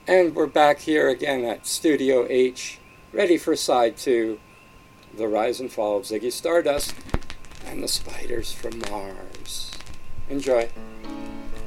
And we're back here again at Studio H, ready for side 2, The Rise and Fall of Ziggy Stardust and the Spiders from Mars. Enjoy.